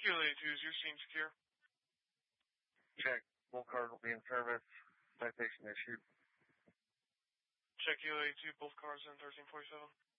Kilo 82, is your scene secure? Check. Both cars will be in service. Citation issued. Check Kilo 82, both cars in 1347.